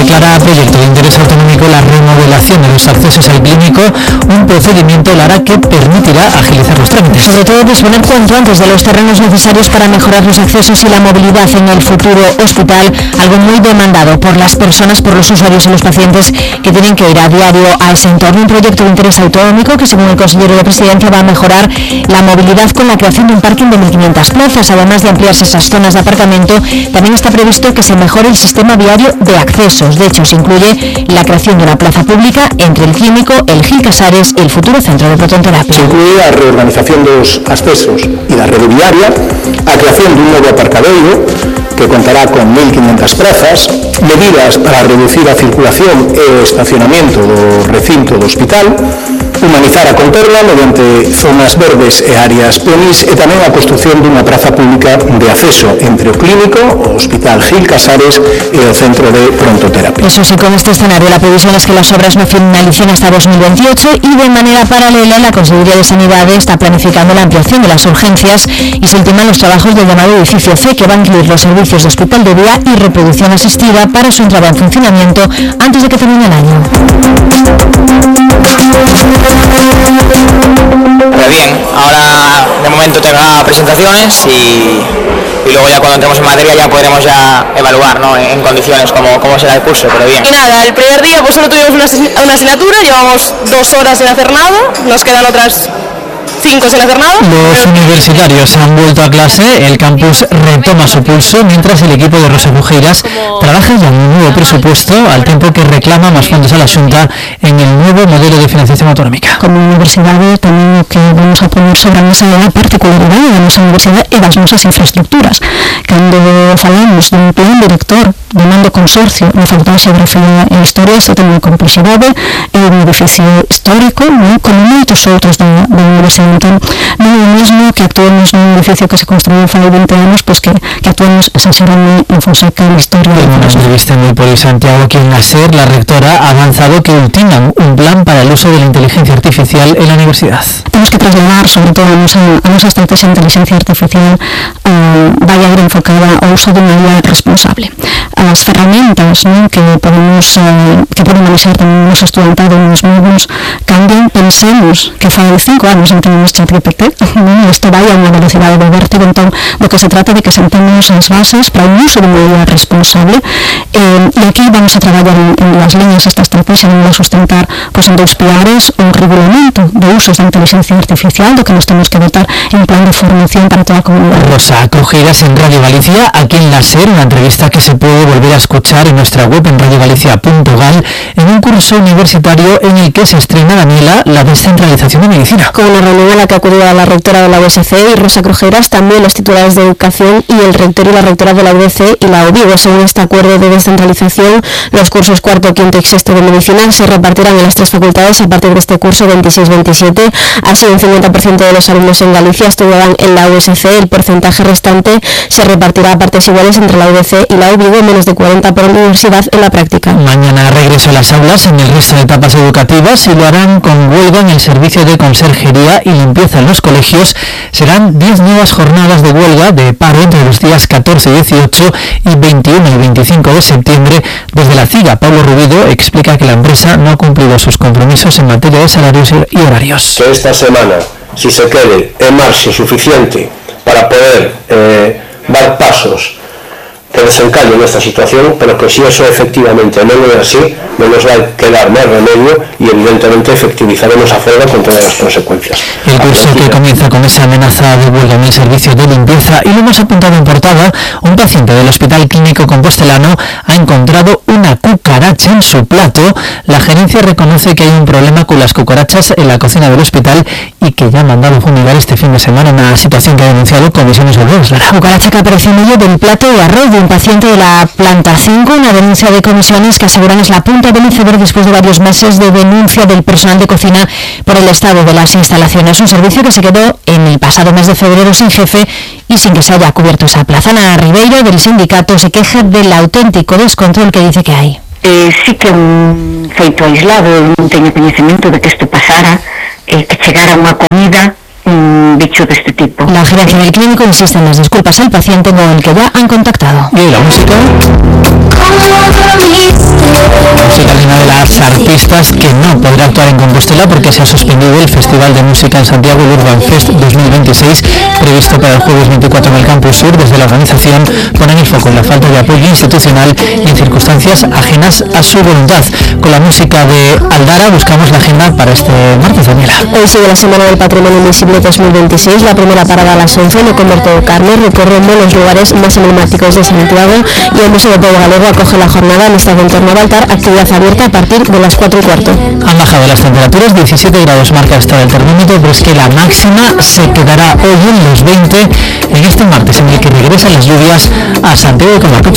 declara proyecto de interés autonómico la remodelación de los accesos al clínico, un procedimiento, Lara, que permitirá agilizar los trámites. Sobre todo disponer cuanto antes de los terrenos necesarios para mejorar los accesos y la movilidad en el futuro hospital, algo muy demandado por las personas, por los usuarios y los pacientes que tienen que ir a diario a ese entorno. Un proyecto de interés autonómico que, según el consejero de Presidencia, va a mejorar la movilidad con la creación de un parking de 1.500 plazas. Además de ampliarse esas zonas de aparcamiento, también está previsto que se mejore el sistema viario de accesos. De hecho, se incluye la creación de una plaza pública entre el clínico, el Gil Casares y el futuro centro de protonterapia. Se incluye a reorganización dos accesos y la rede viaria, a creación de un nuevo aparcadero que contará con 1.500 plazas, medidas para reducir a circulación e estacionamiento do recinto do hospital, humanizar a contorna mediante zonas verdes e áreas peonís e tamén a construción dunha praza pública de acceso entre o clínico, o Hospital Gil Casares e o Centro de Prontoterapia. Eso sí, con este escenario la previsión es que las obras no finalicen hasta 2028 y de manera paralela la Consejería de Sanidad está planificando la ampliación de las urgencias y se ultiman los trabajos del llamado edificio C, que va a incluir los servicios de hospital de día y reproducción asistida para su entrada en funcionamiento antes de que termine el año. Pero bien, ahora de momento tendrá presentaciones y luego ya cuando entremos en materia ya podremos ya evaluar, ¿no?, en condiciones cómo será el curso, pero bien. Y nada, el primer día pues solo tuvimos una asignatura, llevamos 2 horas sin hacer nada, nos quedan otras 5 sin hacer nada. Los universitarios han vuelto a clase, el campus retoma su pulso, mientras el equipo de Rosa Crujeiras trabaja ya en un nuevo presupuesto, al tiempo que reclama más fondos a la Xunta en el nuevo modelo de financiación autonómica. Como universidad tamén que vamos a poner sobre a mesa a particularidade da nosa universidade e das nosas infraestructuras. Cando falamos dun plan director de mando consorcio na Facultade de Xeografía e Historia, se ten unha complexidade, é un edificio histórico, non? Como moitos outros da universidade. Entón, non é o mesmo que actuemos nun edificio que se construiu fai 20 anos, pois que actuemos San Xerónimo en Fonseca na historia. En una entrevista en el Poli Santiago, aquí en la SER, la rectora ha avanzado que ultiman un plan para el uso de la inteligencia artificial en la universidad. Temos que trasladar, sobre todo, a nosa estrategia de inteligencia artificial vai a ir enfocada ao uso dunha IA responsable. As ferramentas, non, que poden manexar tamén o noso estudantado nos mesmos cambian. Pensemos que fai 5 anos entendemos ChatGPT, isto vai a unha velocidade de vértigo. Entón, do que se trata de que sentemos as bases para un uso dunha IA responsable, e aquí vamos a traballar en las líneas esta estrategia, vamos a sustentar pois en 2 pilares: o regulamento de usos da inteligencia artificial, do que nos temos que dotar en plan de formación para toda a comunidade. Rosa Crujeiras en Radio Galicia, aquí en la SER, una entrevista que se puede volver a escuchar en nuestra web en radiogalicia.gal, en un curso universitario en el que se estrena, Daniela, la descentralización de medicina. Con una reunión a la que acudió la rectora de la USC y Rosa Crujeiras, también los titulares de educación y el rector y la rectora de la UDC y la OBIV. Según este acuerdo de descentralización, los cursos cuarto, quinto y sexto de medicina se repartirán en las 3 facultades a partir de este curso 26-27. Así, un 50% de los alumnos en Galicia estudiarán en la USC, el porcentaje restante se repartirá a partes iguales entre la UDC y la OBIV, menos de 40 por universidad en la práctica. Mañana regreso a las aulas en el resto de etapas educativas y lo harán con huelga en el servicio de conserjería y limpieza en los colegios. Serán 10 nuevas jornadas de huelga de paro entre los días 14 y 18 y 21 y 25 de septiembre. Desde la CIGA, Pablo Rubido explica que la empresa no ha cumplido sus compromisos en materia de salarios y horarios. Que esta semana, si se quede en marxe suficiente para poder dar pasos que desencallen esta situación, pero que si eso efectivamente non é así, non nos vai quedar máis remedio y evidentemente efectivizaremos a folga con todas las consecuencias. El curso que comienza con esa amenaza de huelga en el servicio de limpieza, y lo hemos apuntado en portada, un paciente del Hospital Clínico Compostelano ha encontrado una cucaracha en su plato. La gerencia reconoce que hay un problema con las cucarachas en la cocina del hospital y que ya ha mandado fumigar este fin de semana, una situación que ha denunciado Comisiones Obreras. La cucaracha que apareció en medio del plato de arroz de un paciente de la planta 5, una denuncia de Comisiones que aseguran es la punta del iceberg después de varios meses de denuncia del personal de cocina por el estado de las instalaciones. Un servicio que se quedó en el pasado mes de febrero sin jefe y sin que se haya cubierto esa plaza. Ana Ribeiro, del sindicato, se queja del auténtico descontrol que dice que hay. Sí que un feito aislado, non teño coñecemento de que isto pasara, que chegara unha comida un bicho de este tipo. La gerencia del clínico insiste en las disculpas al paciente con el que ya han contactado. Y la música. las artistas que no podrá actuar en Compostela porque se ha suspendido el Festival de Música en Santiago, el Urban Fest 2026, previsto para el jueves 24 en el Campus Sur. Desde la organización ponen el foco en la falta de apoyo institucional y en circunstancias ajenas a su voluntad. Con la música de Aldara buscamos la agenda para este martes, Daniela. Hoy sigue la Semana del Patrimonio Invisible 2026, la primera parada a las 11 en el Convento del Carmen, recorriendo los lugares más emblemáticos de Santiago, y el Museo de Pueblo Galego acoge la jornada en esta entorno al altar, actividad abierta a partir de las 4:15. Han bajado las temperaturas, 17 grados marca hasta el termómetro, pero es que la máxima se quedará hoy en los 20 en este martes en el que regresan las lluvias a Santiago de Camargo.